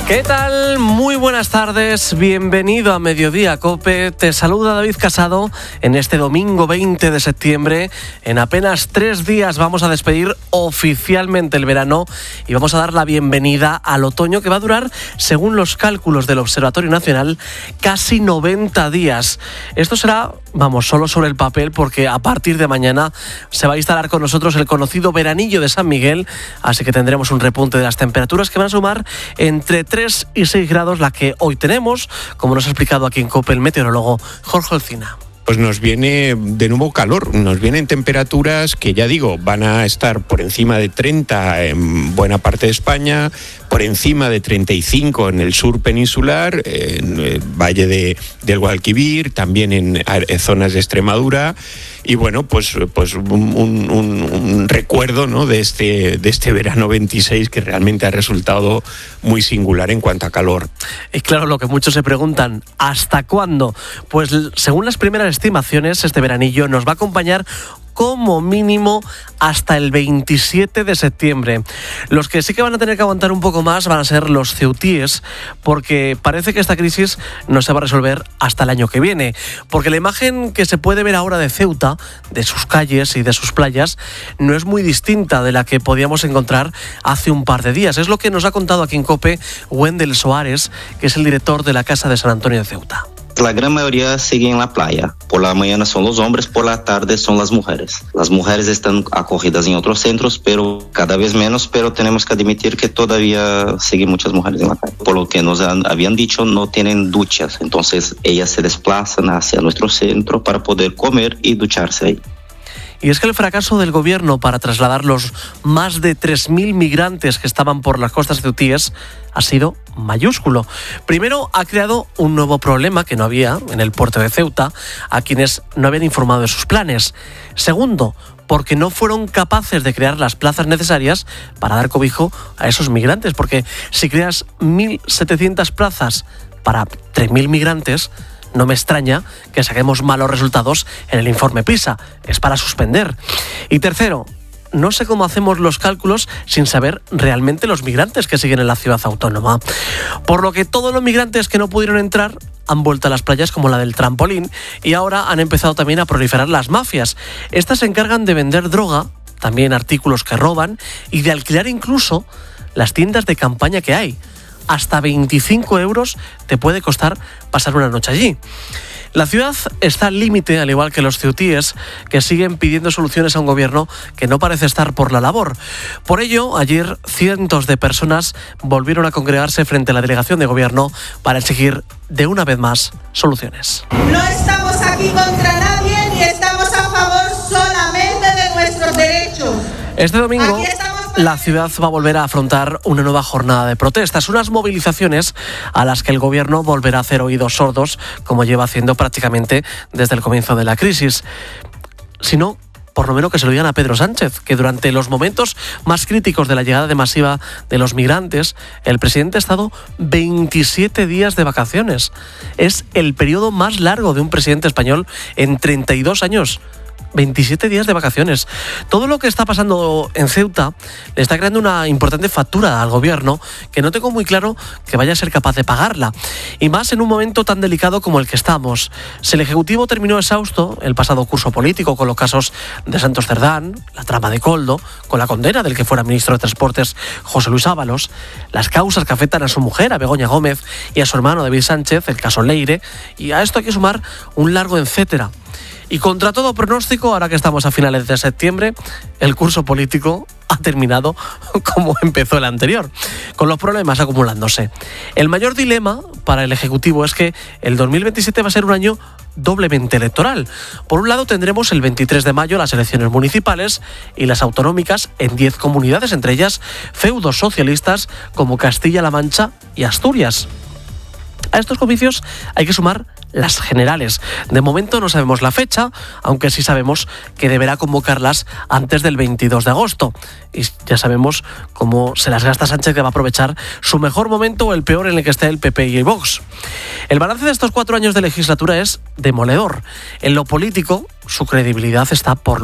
¿Qué tal? Muy buenas tardes, bienvenido a Mediodía Cope. Te saluda David Casado en este domingo 20 de septiembre. En apenas 3 días vamos a despedir oficialmente el verano y vamos a dar la bienvenida al otoño, que va a durar, según los cálculos del Observatorio Nacional, casi 90 días. Esto será, solo sobre el papel, porque a partir de mañana se va a instalar con nosotros el conocido veranillo de San Miguel, así que tendremos un repunte de las temperaturas que van a sumar entre 3 y 6 grados, la que hoy tenemos, como nos ha explicado aquí en COPE el meteorólogo Jorge Olcina. Pues nos viene de nuevo calor, nos vienen temperaturas que, ya digo, van a estar por encima de 30 en buena parte de España, por encima de 35 en el sur peninsular, en el valle del Guadalquivir, también en zonas de Extremadura. Y bueno, pues un recuerdo, ¿no?, de este verano 26, que realmente ha resultado muy singular en cuanto a calor. Y claro, lo que muchos se preguntan, ¿hasta cuándo? Pues según las primeras estimaciones, este veranillo nos va a acompañar como mínimo hasta el 27 de septiembre. Los que sí que van a tener que aguantar un poco más van a ser los ceutíes, porque parece que esta crisis no se va a resolver hasta el año que viene, porque la imagen que se puede ver ahora de Ceuta, de sus calles y de sus playas, no es muy distinta de la que podíamos encontrar hace un par de días. Es lo que nos ha contado aquí en COPE Wendel Soares, que es el director de la Casa de San Antonio de Ceuta. La gran mayoría sigue en la playa. Por la mañana son los hombres, por la tarde son las mujeres. Las mujeres están acogidas en otros centros, pero cada vez menos, pero tenemos que admitir que todavía siguen muchas mujeres en la calle. Por lo que nos habían dicho, no tienen duchas, entonces ellas se desplazan hacia nuestro centro para poder comer y ducharse ahí. Y es que el fracaso del gobierno para trasladar los más de 3.000 migrantes que estaban por las costas ceutíes ha sido mayúsculo. Primero, ha creado un nuevo problema que no había en el puerto de Ceuta, a quienes no habían informado de sus planes. Segundo, porque no fueron capaces de crear las plazas necesarias para dar cobijo a esos migrantes, porque si creas 1.700 plazas para 3.000 migrantes, no me extraña que saquemos malos resultados en el informe PISA. Es para suspender. Y tercero, no sé cómo hacemos los cálculos sin saber realmente los migrantes que siguen en la ciudad autónoma. Por lo que todos los migrantes que no pudieron entrar han vuelto a las playas como la del Trampolín, y ahora han empezado también a proliferar las mafias. Estas se encargan de vender droga, también artículos que roban, y de alquilar incluso las tiendas de campaña que hay. Hasta 25 euros te puede costar pasar una noche allí. La ciudad está al límite, al igual que los ceutíes, que siguen pidiendo soluciones a un gobierno que no parece estar por la labor. Por ello, ayer cientos de personas volvieron a congregarse frente a la delegación de gobierno para exigir de una vez más soluciones. No estamos aquí contra nadie ni estamos a favor solamente de nuestros derechos. Este domingo la ciudad va a volver a afrontar una nueva jornada de protestas, unas movilizaciones a las que el gobierno volverá a hacer oídos sordos, como lleva haciendo prácticamente desde el comienzo de la crisis. Si no, por lo menos que se lo digan a Pedro Sánchez, que durante los momentos más críticos de la llegada masiva de los migrantes, el presidente ha estado 27 días de vacaciones. Es el periodo más largo de un presidente español en 32 años. 27 días de vacaciones. Todo lo que está pasando en Ceuta le está creando una importante factura al gobierno que no tengo muy claro que vaya a ser capaz de pagarla. Y más en un momento tan delicado como el que estamos. Si el Ejecutivo terminó exhausto el pasado curso político con los casos de Santos Cerdán, la trama de Koldo, con la condena del que fuera ministro de Transportes José Luis Ábalos, las causas que afectan a su mujer, a Begoña Gómez, y a su hermano David Sánchez, el caso Leire, y a esto hay que sumar un largo etcétera. Y contra todo pronóstico, ahora que estamos a finales de septiembre, el curso político ha terminado como empezó el anterior, con los problemas acumulándose. El mayor dilema para el Ejecutivo es que el 2027 va a ser un año doblemente electoral. Por un lado tendremos el 23 de mayo las elecciones municipales y las autonómicas en 10 comunidades, entre ellas feudos socialistas como Castilla-La Mancha y Asturias. A estos comicios hay que sumar las generales. De momento no sabemos la fecha, aunque sí sabemos que deberá convocarlas antes del 22 de agosto. Y ya sabemos cómo se las gasta Sánchez, que va a aprovechar su mejor momento o el peor en el que esté el PP y el Vox. El balance de estos 4 años de legislatura es demoledor. En lo político, su credibilidad está por